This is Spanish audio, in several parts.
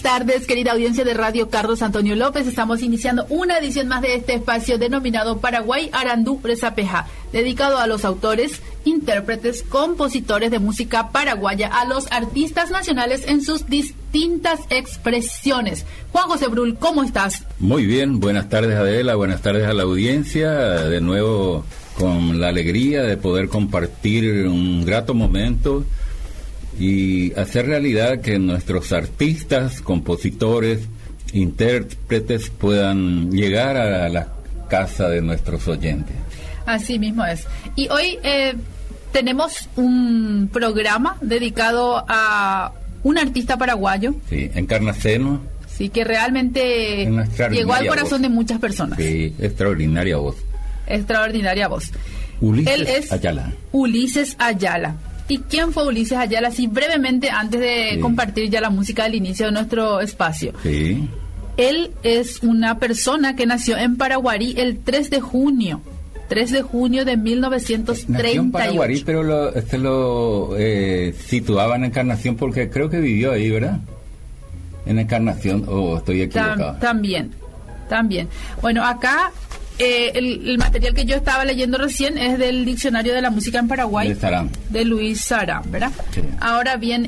Tardes, querida audiencia de Radio Carlos Antonio López. Estamos iniciando una edición más de este espacio denominado Paraguay Arandú Resapeja, dedicado a los autores, intérpretes, compositores de música paraguaya, a los artistas nacionales en sus distintas expresiones. Juan José Brul, ¿cómo estás? Muy bien, buenas tardes Adela, buenas tardes a la audiencia, de nuevo con la alegría de poder compartir un grato momento y hacer realidad que nuestros artistas, compositores, intérpretes puedan llegar a la casa de nuestros oyentes. Así mismo es. Y hoy tenemos un programa dedicado a un artista paraguayo. Sí, Encarnaceno. Sí, que realmente llegó al corazón de muchas personas. Sí, extraordinaria voz. Extraordinaria voz. Él es Ayala. Ulises Ayala. ¿Y quién fue Ulises Ayala? Sí, brevemente, antes de compartir ya la música del inicio de nuestro espacio. Sí. Él es una persona que nació en Paraguarí el 3 de junio. 3 de junio de 1938. Nació en Paraguarí, pero lo situaban en Encarnación porque creo que vivió ahí, ¿verdad? En Encarnación, estoy equivocado. También. Bueno, acá el material que yo estaba leyendo recién es del Diccionario de la Música en Paraguay de Luis Sarán, ¿verdad? Sí. Ahora bien,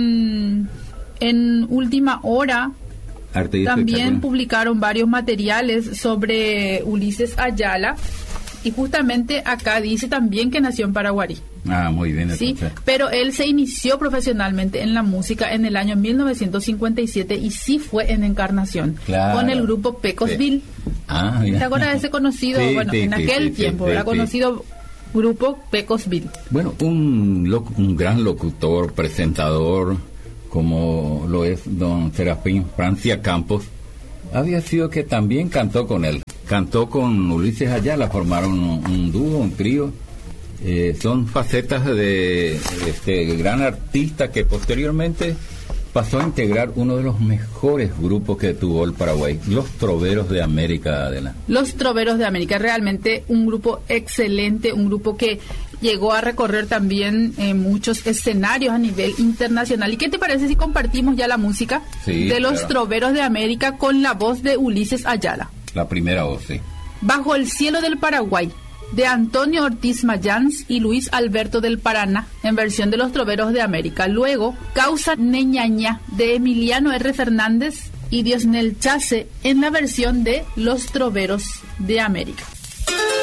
en última hora también publicaron varios materiales sobre Ulises Ayala, y justamente acá dice también que nació en Paraguarí. Ah, muy bien. Sí, pero él se inició profesionalmente en la música en el año 1957 y sí fue en Encarnación, con el grupo Pecosville. Sí. Ah, mira. ¿Te acuerdas de ese conocido? Sí, bueno, en aquel tiempo era conocido grupo Pecosville. Bueno, un gran locutor, presentador, como lo es don Serafín Francia Campos, había sido que también cantó con él. Cantó con Ulises Ayala, formaron un dúo, un trío. Son facetas de este gran artista que posteriormente pasó a integrar uno de los mejores grupos que tuvo el Paraguay, Los Troveros de América, Adela. Los Troveros de América, realmente un grupo excelente, un grupo que llegó a recorrer también muchos escenarios a nivel internacional. ¿Y qué te parece si compartimos ya la música de Los Troveros de América con la voz de Ulises Ayala? La primera voz, sí. Bajo el cielo del Paraguay, de Antonio Ortiz Mayans y Luis Alberto del Paraná, en versión de Los Troveros de América. Luego, Causa Neñaña, de Emiliano R. Fernández y Diosnel Chase, en la versión de Los Troveros de América.